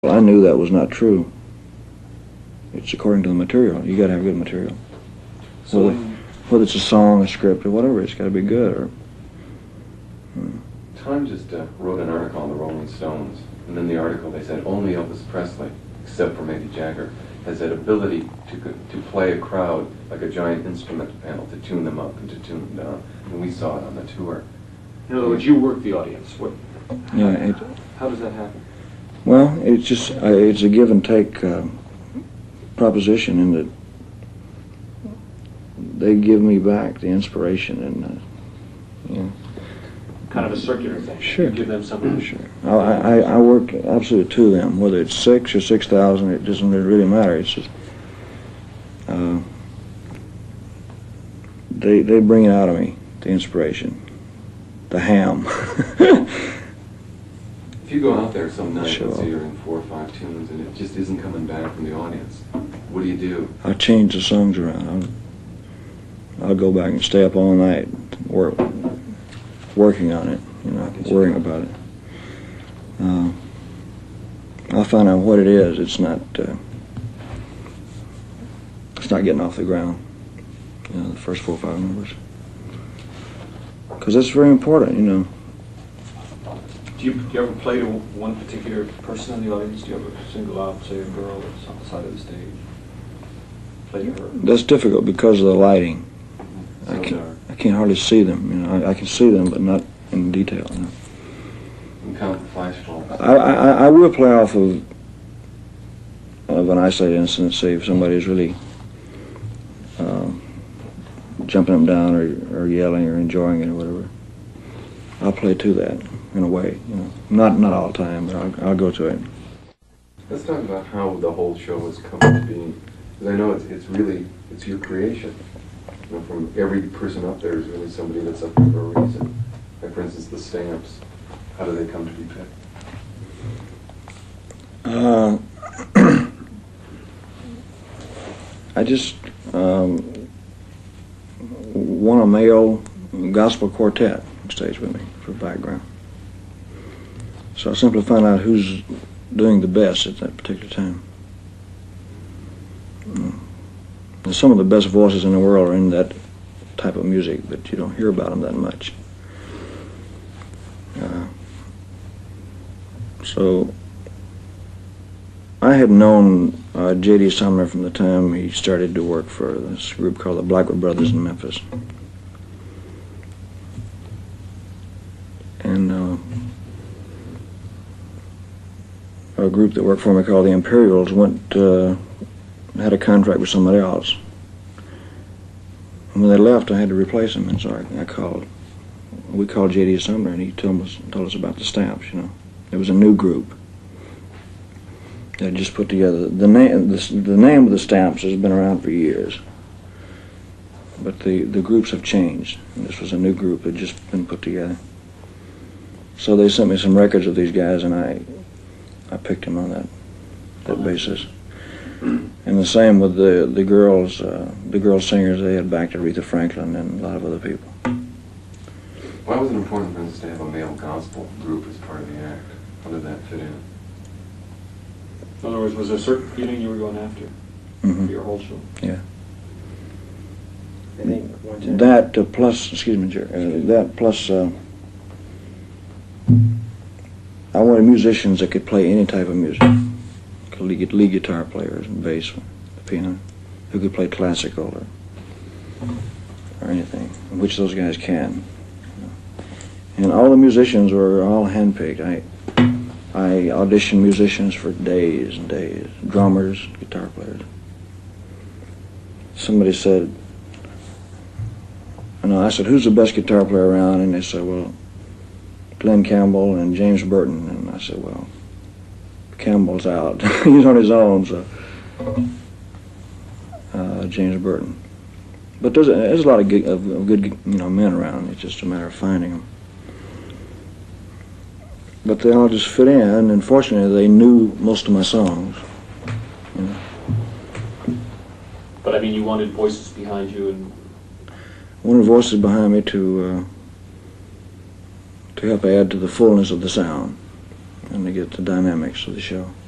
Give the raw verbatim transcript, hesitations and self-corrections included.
Well, I knew that was not true. It's according to the material. You got to have good material. So whether, whether it's a song, a script, or whatever, it's got to be good. Or hmm. Time just uh, wrote an article on the Rolling Stones, and in the article they said only Elvis Presley, except for maybe Jagger, has that ability to to play a crowd like a giant instrument panel, to tune them up and to tune them down. And we saw it on the tour. In other words, you work the audience. What? Yeah. It, how does that happen? Well, it's just uh, it's a give and take uh, proposition in that they give me back the inspiration and uh, you know. Kind of a circular thing. Sure. You give them something. Sure. I, I, I work absolutely to them, whether it's six or six thousand. It doesn't really matter. It's just uh, they they bring it out of me, the inspiration, the ham. If you go out there some night, Sure. let's say you're in four or five tunes, and it just isn't coming back from the audience, what do you do? I change the songs around. I'll, I'll go back and stay up all night, work, working on it, you know, worrying about it. Uh, I'll find out what it is. It's not. Uh, it's not getting off the ground. You know, the first four or five numbers, because that's very important. You know. Do you, do you ever play to one particular person in the audience? Do you ever single out, say, a girl that's on the side of the stage? Play to her? That's difficult because of the lighting. So I dark. can't. I can't hardly see them. You know, I, I can see them, but not in detail. You know. You count the flash bulbs. I, I, I will play off of of an isolated incident, say if somebody's really uh, jumping up and down or, or yelling or enjoying it or whatever. I'll play to that in a way, you know. Not not all the time, but I'll, I'll go to it. Let's talk about how the whole show has come to being. Because I know it's it's really it's your creation. You know, from every person up there is really somebody that's up there for a reason. Like for instance, the Stamps. How do they come to be picked? Uh, I just um, want a male gospel quartet on stage with me for background. So I simply find out who's doing the best at that particular time. Mm. And some of the best voices in the world are in that type of music, but you don't hear about them that much. Uh, so I had known uh, J D Sumner from the time he started to work for this group called the Blackwood Brothers in Memphis. And uh, a group that worked for me called the Imperials went uh, had a contract with somebody else. And when they left, I had to replace them, and so I, I called. We called J D Sumner, and he told us told us about the Stamps. You know, it was a new group that just put together. The name the, the name of the Stamps has been around for years, but the the groups have changed. And this was a new group that had just been put together. So they sent me some records of these guys, and I I picked them on that that basis. And the same with the the girls, uh, the girl singers. They had backed Aretha Franklin and a lot of other people. Why was it important for instance to have a male gospel group as part of the act? How did that fit in? In other words, was there a certain feeling you were going after Mm-hmm. for your whole show? Yeah. I think one time. That uh, plus, excuse me, Jerry, uh, that plus, uh, I wanted musicians that could play any type of music. Could lead, lead guitar players and bass, piano, who could play classical or or anything, which those guys can. And all the musicians were all handpicked. I I auditioned musicians for days and days, drummers, guitar players. Somebody said, and I said, who's the best guitar player around? And they said, well, Glenn Campbell and James Burton. And I said, well, Campbell's out. He's on his own, so uh, James Burton. But there's a, there's a lot of good, of, of good you know, men around. It's just a matter of finding them. But they all just fit in, and fortunately they knew most of my songs. You know. But I mean, you wanted voices behind you, and I wanted voices behind me to uh, to help add to the fullness of the sound and to get the dynamics of the show.